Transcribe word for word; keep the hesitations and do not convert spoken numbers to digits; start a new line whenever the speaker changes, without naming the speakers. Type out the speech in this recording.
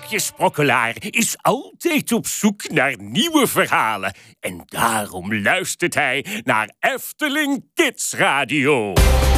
Jaapje Sprokkelaar is altijd op zoek naar nieuwe verhalen. En daarom luistert hij naar Efteling Kids Radio.